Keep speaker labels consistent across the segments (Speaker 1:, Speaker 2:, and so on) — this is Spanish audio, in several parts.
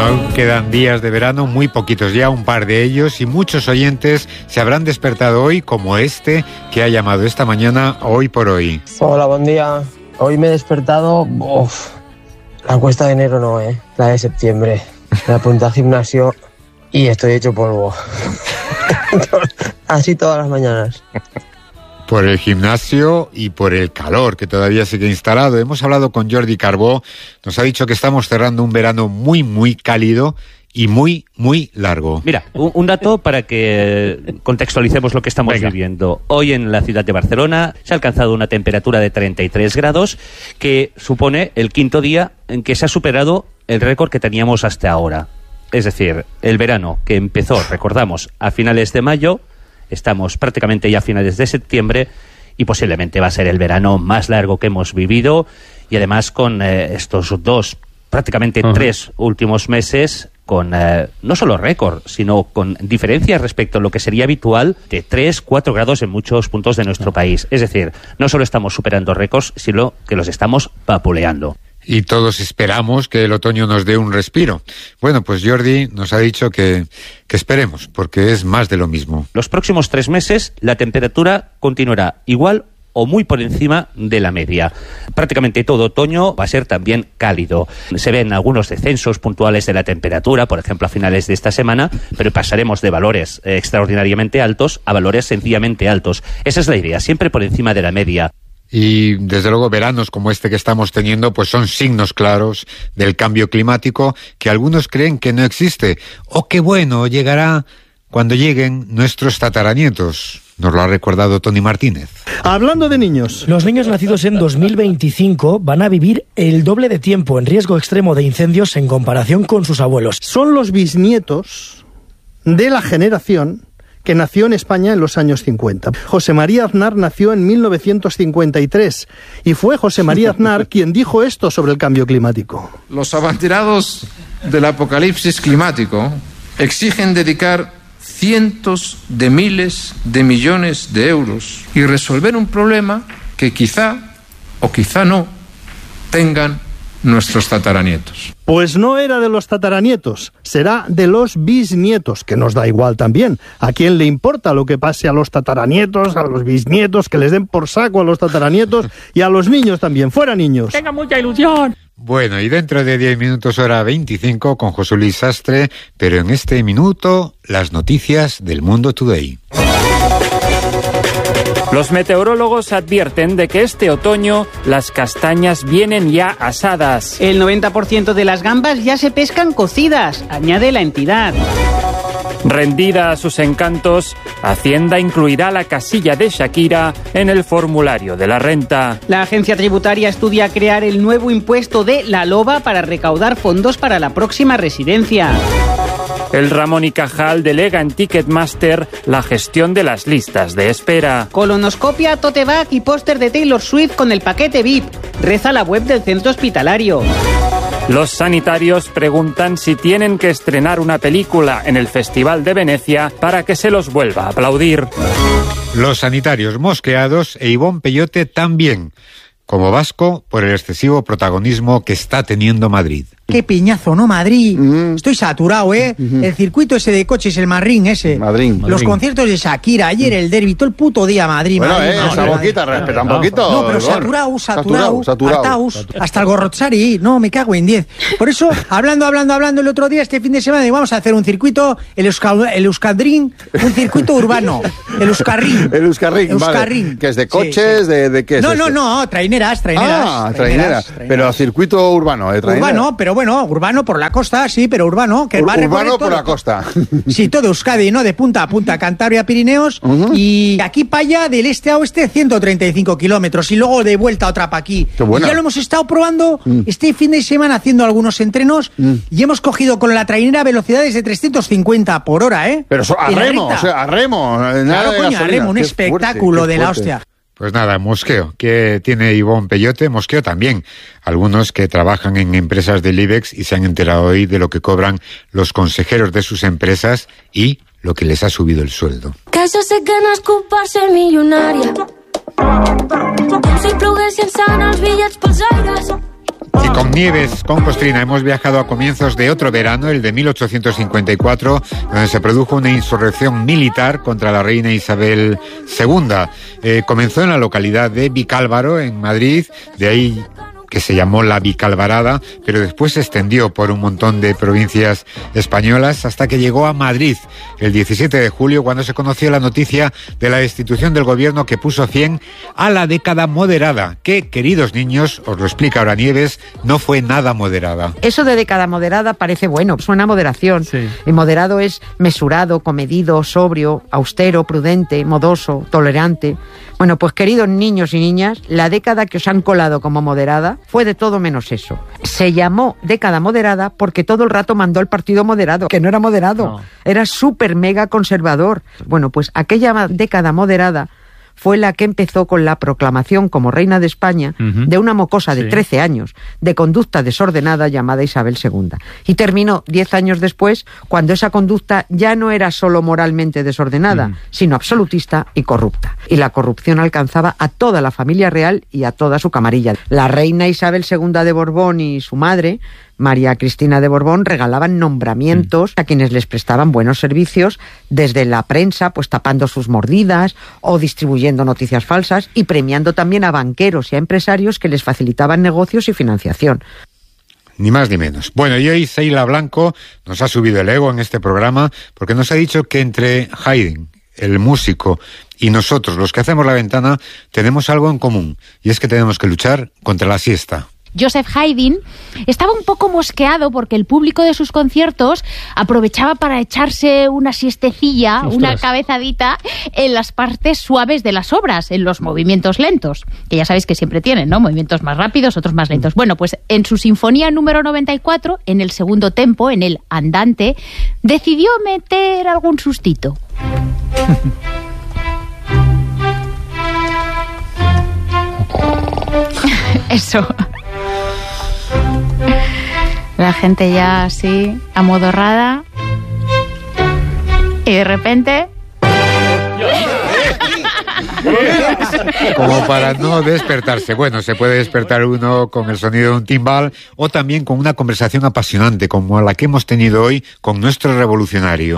Speaker 1: Aún quedan días de verano, muy poquitos ya, un par de ellos, y muchos oyentes se habrán despertado hoy como este que ha llamado esta mañana Hoy por Hoy.
Speaker 2: Hola, buen día. Hoy me he despertado... la cuesta de enero no, la de septiembre. Me apunté al gimnasio y estoy hecho polvo. Así todas las mañanas.
Speaker 1: Por el gimnasio y por el calor que todavía sigue instalado. Hemos hablado con Jordi Carbó, nos ha dicho que estamos cerrando un verano muy, muy cálido y muy, muy largo.
Speaker 3: Mira, un dato para que contextualicemos lo que estamos viviendo. Hoy en la ciudad de Barcelona se ha alcanzado una temperatura de 33 grados, que supone el quinto día en que se ha superado el récord que teníamos hasta ahora. Es decir, el verano que empezó, recordamos, a finales de mayo, estamos prácticamente ya a finales de septiembre y posiblemente va a ser el verano más largo que hemos vivido, y además con estos prácticamente 3 últimos meses con no solo récord, sino con diferencias respecto a lo que sería habitual de 3-4 grados en muchos puntos de nuestro país. Es decir, no solo estamos superando récords, sino que los estamos vapuleando.
Speaker 1: Y todos esperamos que el otoño nos dé un respiro. Bueno, pues Jordi nos ha dicho que esperemos, porque es más de lo mismo.
Speaker 3: Los próximos 3 meses la temperatura continuará igual o muy por encima de la media. Prácticamente todo otoño va a ser también cálido. Se ven algunos descensos puntuales de la temperatura, por ejemplo a finales de esta semana, pero pasaremos de valores extraordinariamente altos a valores sencillamente altos. Esa es la idea, siempre por encima de la media.
Speaker 1: Y desde luego veranos como este que estamos teniendo pues son signos claros del cambio climático que algunos creen que no existe, o que bueno, llegará cuando lleguen nuestros tataranietos. Nos lo ha recordado Tony Martínez.
Speaker 4: Hablando de niños.
Speaker 5: Los niños nacidos en 2025 van a vivir el doble de tiempo en riesgo extremo de incendios en comparación con sus abuelos.
Speaker 4: Son los bisnietos de la generación que nació en España en los años 50. José María Aznar nació en 1953 y fue José María Aznar quien dijo esto sobre el cambio climático.
Speaker 6: Los abanderados del apocalipsis climático exigen dedicar cientos de miles de millones de euros y resolver un problema que quizá o quizá no tengan nuestros tataranietos.
Speaker 4: Pues no era de los tataranietos, será de los bisnietos, que nos da igual también. ¿A quién le importa lo que pase a los tataranietos, a los bisnietos, que les den por saco a los tataranietos y a los niños también? ¡Fuera niños!
Speaker 7: ¡Tenga mucha ilusión!
Speaker 1: Bueno, y dentro de 10 minutos, hora 25, con José Luis Sastre, pero en este minuto, las noticias del Mundo Today.
Speaker 7: Los meteorólogos advierten de que este otoño las castañas vienen ya asadas.
Speaker 8: El 90% de las gambas ya se pescan cocidas, añade la entidad.
Speaker 7: Rendida a sus encantos, Hacienda incluirá la casilla de Shakira en el formulario de la renta.
Speaker 8: La agencia tributaria estudia crear el nuevo impuesto de la loba para recaudar fondos para la próxima residencia.
Speaker 7: El Ramón y Cajal delega en Ticketmaster la gestión de las listas de espera.
Speaker 8: Colonoscopia, tote bag y póster de Taylor Swift con el paquete VIP. Reza la web del centro hospitalario.
Speaker 7: Los sanitarios preguntan si tienen que estrenar una película en el Festival de Venecia para que se los vuelva a aplaudir.
Speaker 1: Los sanitarios mosqueados e Ivón Peyote también, como vasco, por el excesivo protagonismo que está teniendo Madrid.
Speaker 9: Qué piñazo, ¿no? Madrid. Estoy saturado, ¿eh? El circuito ese de coches, el Marrín ese.
Speaker 10: Madrid.
Speaker 9: Los conciertos de Shakira, ayer el derbi, todo el puto día Madrid.
Speaker 10: Bueno,
Speaker 9: Madrid,
Speaker 10: esa boquita, respeta un poquito.
Speaker 9: No, pero saturado. Hartaos. Hasta el Gorrochari, no, me cago en 10. Por eso, hablando el otro día, este fin de semana, vamos a hacer un circuito, el Euskadrín, un circuito urbano. El Euskarrín.
Speaker 10: El Euskarrín, vale. Que es de coches, sí. ¿De qué es?
Speaker 9: No, traineras.
Speaker 10: Traineras. Pero circuito urbano, ¿eh?
Speaker 9: Urbano, pero bueno, urbano por la costa, sí, pero urbano. Que va a
Speaker 10: urbano por la costa.
Speaker 9: Sí, todo Euskadi, ¿no? De punta a punta, Cantabria, Pirineos. Y aquí para allá, del este a oeste, 135 kilómetros. Y luego de vuelta otra para aquí. Y ya lo hemos estado probando este fin de semana haciendo algunos entrenos. Y hemos cogido con la trainera velocidades de 350 por hora, ¿eh?
Speaker 10: Pero a remo, a remo.
Speaker 9: Claro, coño, a remo, un espectáculo de la hostia.
Speaker 1: Pues nada, mosqueo, que tiene Ivón Peyote, mosqueo también. Algunos que trabajan en empresas del IBEX y se han enterado hoy de lo que cobran los consejeros de sus empresas y lo que les ha subido el sueldo.
Speaker 11: Que jo sé que no és culpar ser milionària. Si ploguessin sant els bitllets pels aires.
Speaker 1: Y con Nieves, con Costrina, hemos viajado a comienzos de otro verano, el de 1854, donde se produjo una insurrección militar contra la reina Isabel II. Comenzó en la localidad de Vicálvaro, en Madrid, de ahí que se llamó la Vicalvarada, pero después se extendió por un montón de provincias españolas hasta que llegó a Madrid el 17 de julio, cuando se conoció la noticia de la destitución del gobierno que puso fin a la década moderada, que, queridos niños, os lo explica ahora Nieves, no fue nada moderada.
Speaker 12: Eso de década moderada parece bueno, suena a moderación. Sí. El moderado es mesurado, comedido, sobrio, austero, prudente, modoso, tolerante. Bueno, pues queridos niños y niñas, la década que os han colado como moderada fue de todo menos eso. Se llamó década moderada porque todo el rato mandó el partido moderado, que no era moderado, no. Era súper mega conservador. Bueno, pues aquella década moderada fue la que empezó con la proclamación como reina de España de una mocosa de 13 años, de conducta desordenada llamada Isabel II. Y terminó 10 años después, cuando esa conducta ya no era solo moralmente desordenada, sino absolutista y corrupta. Y la corrupción alcanzaba a toda la familia real y a toda su camarilla. La reina Isabel II de Borbón y su madre, María Cristina de Borbón, regalaban nombramientos a quienes les prestaban buenos servicios, desde la prensa, pues tapando sus mordidas o distribuyendo noticias falsas, y premiando también a banqueros y a empresarios que les facilitaban negocios y financiación.
Speaker 1: Ni más ni menos. Bueno, y hoy Seila Blanco nos ha subido el ego en este programa porque nos ha dicho que entre Haydn, el músico, y nosotros, los que hacemos La Ventana, tenemos algo en común, y es que tenemos que luchar contra la siesta.
Speaker 13: Joseph Haydn estaba un poco mosqueado porque el público de sus conciertos aprovechaba para echarse una siestecilla, una cabezadita en las partes suaves de las obras, en los movimientos lentos, que ya sabéis que siempre tienen, ¿no? Movimientos más rápidos, otros más lentos. Bueno, pues en su sinfonía número 94, en el segundo tempo, en el andante, decidió meter algún sustito. Eso. La gente ya así, amodorrada, y de repente...
Speaker 1: Como para no despertarse. Bueno, se puede despertar uno con el sonido de un timbal o también con una conversación apasionante como la que hemos tenido hoy con nuestro revolucionario.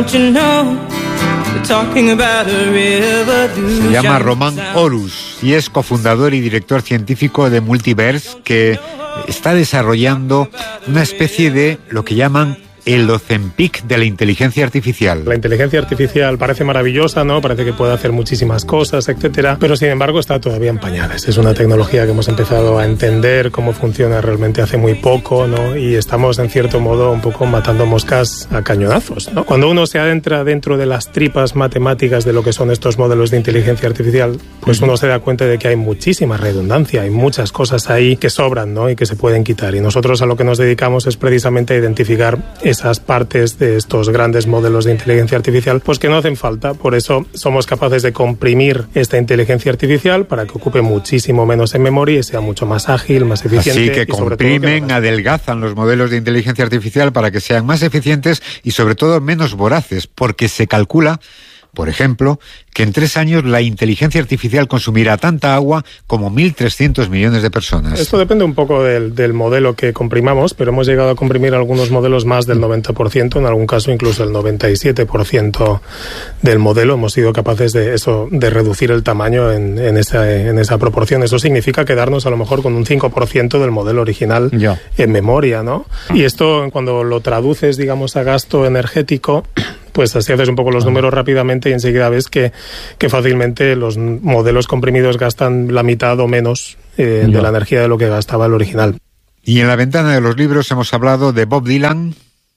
Speaker 1: Se llama Román Horus y es cofundador y director científico de Multiverse, que está desarrollando una especie de lo que llaman el Ozempic de la inteligencia artificial.
Speaker 14: La inteligencia artificial parece maravillosa, ¿no? Parece que puede hacer muchísimas cosas, etcétera, pero sin embargo está todavía en pañales. Es una tecnología que hemos empezado a entender cómo funciona realmente hace muy poco, ¿no? Y estamos en cierto modo un poco matando moscas a cañonazos, ¿no? Cuando uno se adentra dentro de las tripas matemáticas de lo que son estos modelos de inteligencia artificial, pues uno se da cuenta de que hay muchísima redundancia, hay muchas cosas ahí que sobran, ¿no? Y que se pueden quitar. Y nosotros a lo que nos dedicamos es precisamente a identificar esas partes de estos grandes modelos de inteligencia artificial, pues que no hacen falta. Por eso somos capaces de comprimir esta inteligencia artificial para que ocupe muchísimo menos en memoria y sea mucho más ágil, más eficiente.
Speaker 1: Así que comprimen, adelgazan los modelos de inteligencia artificial para que sean más eficientes y sobre todo menos voraces, porque se calcula, por ejemplo, que en 3 años la inteligencia artificial consumirá tanta agua como 1.300 millones de personas.
Speaker 14: Esto depende un poco del modelo que comprimamos, pero hemos llegado a comprimir algunos modelos más del 90%, en algún caso incluso el 97% del modelo. Hemos sido capaces de reducir el tamaño en esa proporción. Eso significa quedarnos a lo mejor con un 5% del modelo original en memoria, ¿no? Y esto, cuando lo traduces, digamos, a gasto energético, pues así haces un poco los números rápidamente y enseguida ves que fácilmente los modelos comprimidos gastan la mitad o menos de la energía de lo que gastaba el original.
Speaker 1: Y en La Ventana de los Libros hemos hablado de Bob Dylan.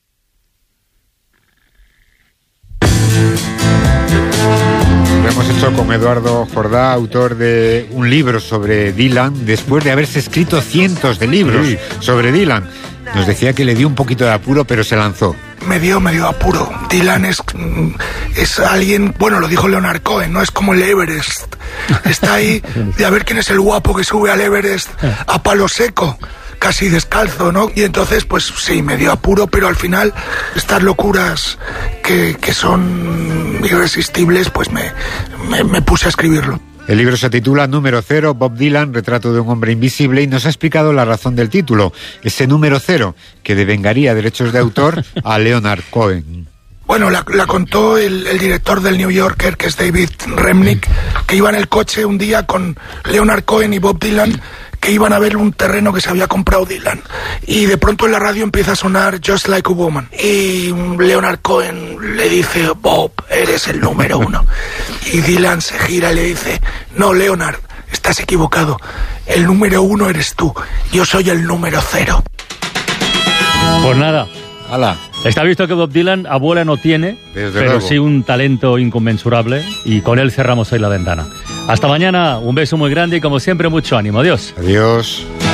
Speaker 1: Lo hemos hecho con Eduardo Jordá, autor de un libro sobre Dylan, después de haberse escrito cientos de libros sobre Dylan. Nos decía que le dio un poquito de apuro, pero se lanzó.
Speaker 15: Me dio apuro. Dylan es alguien, bueno, lo dijo Leonard Cohen, no es como el Everest. Está ahí de a ver quién es el guapo que sube al Everest a palo seco, casi descalzo, ¿no? Y entonces, pues sí, me dio apuro, pero al final estas locuras que son irresistibles, pues me puse a escribirlo.
Speaker 1: El libro se titula Número 0, Bob Dylan, retrato de un hombre invisible, y nos ha explicado la razón del título, ese número 0, que devengaría derechos de autor a Leonard Cohen.
Speaker 15: Bueno, la contó el director del New Yorker, que es David Remnick, que iba en el coche un día con Leonard Cohen y Bob Dylan, que iban a ver un terreno que se había comprado Dylan. Y de pronto en la radio empieza a sonar Just Like a Woman. Y Leonard Cohen le dice, Bob, eres el número 1. Y Dylan se gira y le dice, no, Leonard, estás equivocado. El número 1 eres tú. Yo soy el número 0.
Speaker 16: Pues nada.
Speaker 1: ¡Hala!
Speaker 16: Está visto que Bob Dylan abuela no tiene, pero
Speaker 1: luego.
Speaker 16: Sí un talento inconmensurable, y con él cerramos hoy la ventana. Hasta mañana, un beso muy grande y como siempre mucho ánimo. Adiós.
Speaker 1: Adiós.